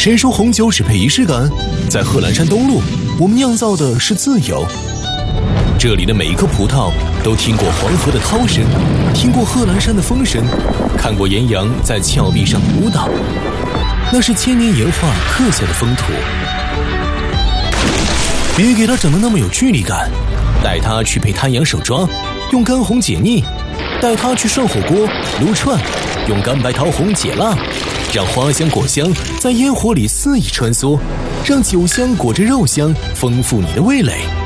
谁说红酒只配仪式感？在贺兰山东路，我们酿造的是自由。这里的每一颗葡萄都听过黄河的涛声，听过贺兰山的风声，看过岩羊在峭壁上舞蹈。那是千年岩画刻下的风土。别给它整得那么有距离感，带它去配滩羊手抓，用干红解腻；带它去涮火锅、撸串，用干白桃红解辣。让花香果香在烟火里肆意穿梭，让酒香裹着肉香，丰富你的味蕾。